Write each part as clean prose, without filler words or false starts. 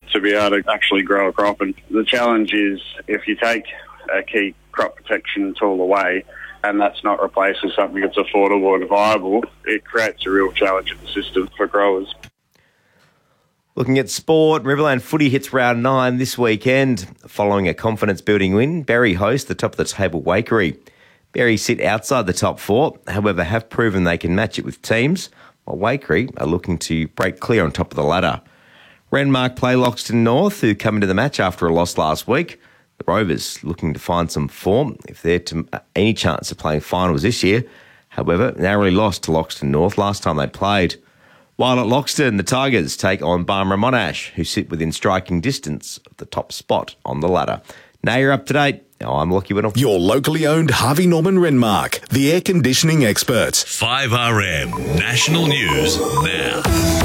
to be able to actually grow a crop. And the challenge is if you take a key crop protection tool away and that's not replaced with something that's affordable and viable, it creates a real challenge in the system for growers. Looking at sport, Riverland footy hits round 9 this weekend. Following a confidence-building win, Berry host the top-of-the-table Waikerie. Berry sit outside the top 4, however have proven they can match it with teams, while Waikerie are looking to break clear on top of the ladder. Renmark play Loxton North, who come into the match after a loss last week. The Rovers looking to find some form if they're to any chance of playing finals this year. However, narrowly lost to Loxton North last time they played. While at Loxton, the Tigers take on Barmera Monash, who sit within striking distance of the top spot on the ladder. Now you're up to date. I'm Lockie Whittle. Your locally owned Harvey Norman Renmark, the air conditioning experts. 5RM National News now.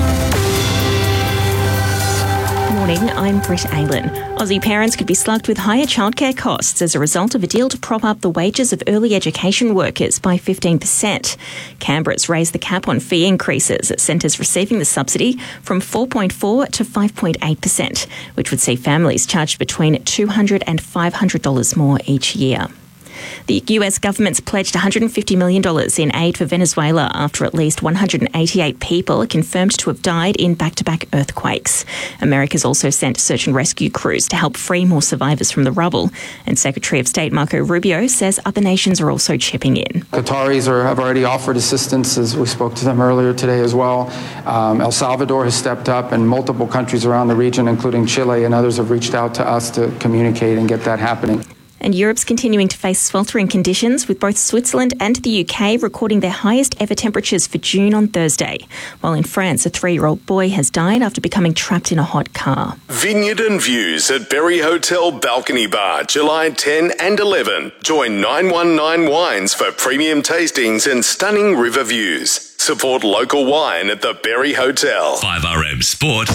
Morning, I'm Britt Aylen. Aussie parents could be slugged with higher childcare costs as a result of a deal to prop up the wages of early education workers by 15%. Canberra's raised the cap on fee increases at centres receiving the subsidy from 4.4% to 5.8%, which would see families charged between $200 and $500 more each year. The US government's pledged $150 million in aid for Venezuela after at least 188 people are confirmed to have died in back-to-back earthquakes. America's also sent search and rescue crews to help free more survivors from the rubble. And Secretary of State Marco Rubio says other nations are also chipping in. Qataris have already offered assistance, as we spoke to them earlier today as well. El Salvador has stepped up, and multiple countries around the region, including Chile and others, have reached out to us to communicate and get that happening. And Europe's continuing to face sweltering conditions, with both Switzerland and the UK recording their highest ever temperatures for June on Thursday. While in France, a 3-year-old boy has died after becoming trapped in a hot car. Vineyard and Views at Berry Hotel Balcony Bar, July 10 and 11. Join 919 Wines for premium tastings and stunning river views. Support local wine at the Berry Hotel. 5RM Sport.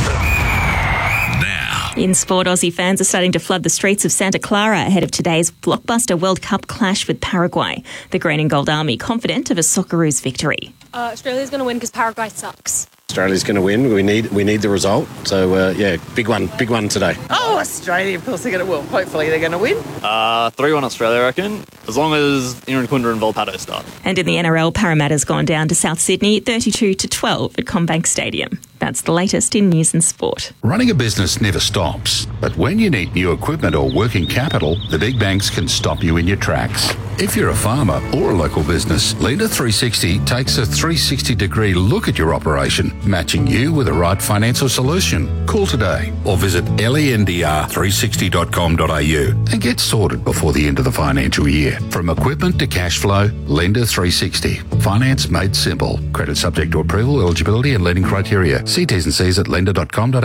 In sport, Aussie fans are starting to flood the streets of Santa Clara ahead of today's blockbuster World Cup clash with Paraguay. The Green and Gold Army confident of a Socceroos victory. Australia's going to win because Paraguay sucks. Australia's going to win. We need the result. So, big one today. Oh, Australia, of course they're going to win. Hopefully they're going to win. 3-1 Australia, I reckon, as long as Irankunda and Volpato start. And in the NRL, Parramatta's gone down to South Sydney 32-12 at CommBank Stadium. That's the latest in news and sport. Running a business never stops, but when you need new equipment or working capital, the big banks can stop you in your tracks. If you're a farmer or a local business, Lender 360 takes a 360-degree look at your operation, matching you with the right financial solution. Call today or visit lendr360.com.au and get sorted before the end of the financial year. From equipment to cash flow, Lender 360. Finance made simple. Credit subject to approval, eligibility and lending criteria. See T's and C's at lender.com.au.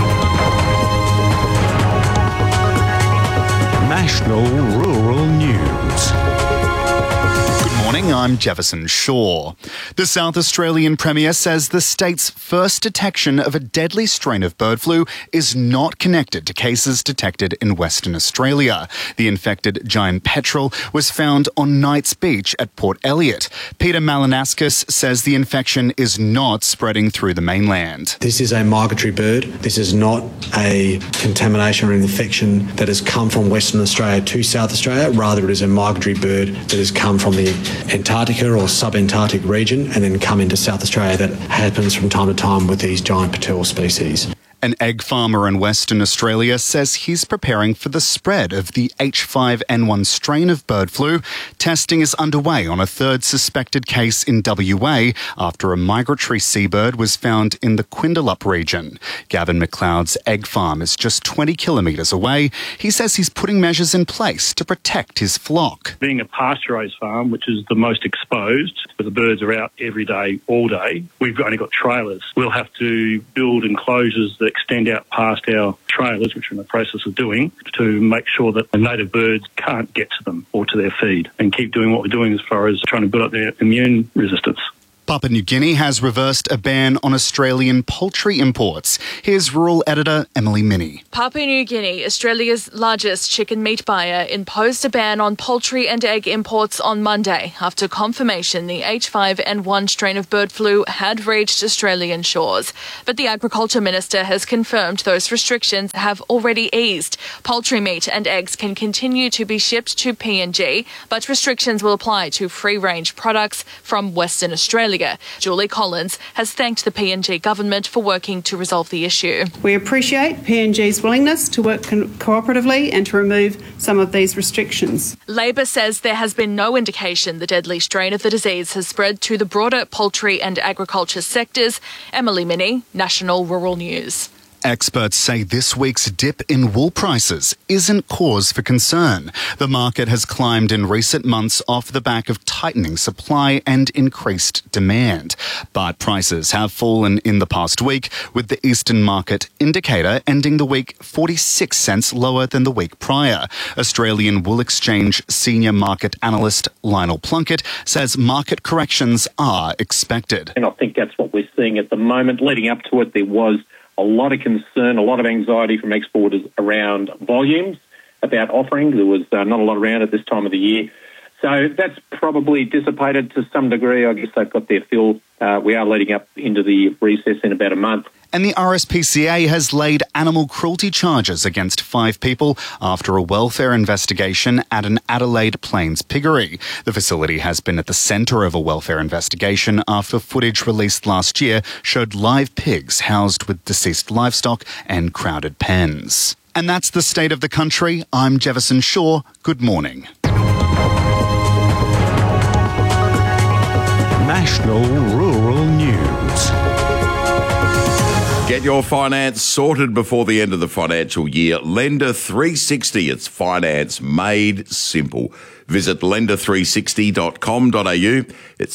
National Rural News. I'm Jefferson Shaw. The South Australian Premier says the state's first detection of a deadly strain of bird flu is not connected to cases detected in Western Australia. The infected giant petrel was found on Knights Beach at Port Elliot. Peter Malinaskis says the infection is not spreading through the mainland. This is a migratory bird. This is not a contamination or an infection that has come from Western Australia to South Australia. Rather, it is a migratory bird that has come from the Antarctica or subantarctic region and then come into South Australia. That happens from time to time with these giant petrel species. An egg farmer in Western Australia says he's preparing for the spread of the H5N1 strain of bird flu. Testing is underway on a third suspected case in WA after a migratory seabird was found in the Quindalup region. Gavin McLeod's egg farm is just 20 kilometres away. He says he's putting measures in place to protect his flock. Being a pasteurised farm, which is the most exposed, where the birds are out every day, all day, we've only got trailers. We'll have to build enclosures that extend out past our trailers, which we're in the process of doing, to make sure that the native birds can't get to them or to their feed, and keep doing what we're doing as far as trying to build up their immune resistance. Papua New Guinea has reversed a ban on Australian poultry imports. Here's rural editor Emily Minnie. Papua New Guinea, Australia's largest chicken meat buyer, imposed a ban on poultry and egg imports on Monday after confirmation the H5N1 strain of bird flu had reached Australian shores. But the Agriculture Minister has confirmed those restrictions have already eased. Poultry meat and eggs can continue to be shipped to PNG, but restrictions will apply to free-range products from Western Australia. Julie Collins has thanked the PNG government for working to resolve the issue. We appreciate PNG's willingness to work cooperatively and to remove some of these restrictions. Labor says there has been no indication the deadly strain of the disease has spread to the broader poultry and agriculture sectors. Emily Minnie, National Rural News. Experts say this week's dip in wool prices isn't cause for concern. The market has climbed in recent months off the back of tightening supply and increased demand. But prices have fallen in the past week, with the Eastern Market Indicator ending the week 46 cents lower than the week prior. Australian Wool Exchange senior market analyst Lionel Plunkett says market corrections are expected. And I think that's what we're seeing at the moment. Leading up to it, there was a lot of concern, a lot of anxiety from exporters around volumes, about offering. There was not a lot around at this time of the year. So that's probably dissipated to some degree. I guess they've got their fill. We are leading up into the recess in about a month. And the RSPCA has laid animal cruelty charges against 5 people after a welfare investigation at an Adelaide Plains piggery. The facility has been at the centre of a welfare investigation after footage released last year showed live pigs housed with deceased livestock and crowded pens. And that's the state of the country. I'm Jefferson Shaw. Good morning. National Rural News. Get your finance sorted before the end of the financial year. Lender 360, it's finance made simple. Visit lender360.com.au. It's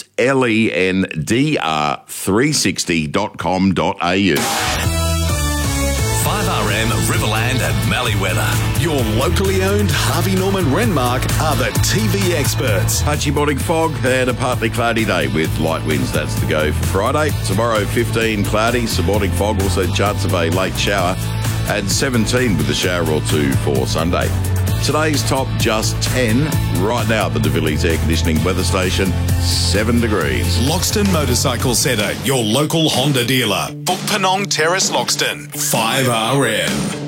lendr360.com.au. 5RM, Riverland and Mallee weather. Your locally owned Harvey Norman Renmark are the TV experts. Patchy morning fog and a partly cloudy day with light winds. That's the go for Friday. Tomorrow 15 cloudy, some morning fog, also chance of a late shower, and 17 with a shower or two for Sunday. Today's top just 10. Right now at the De Villiers Air Conditioning Weather Station, 7 degrees. Loxton Motorcycle Centre, your local Honda dealer. Book Penong Terrace, Loxton. 5RM.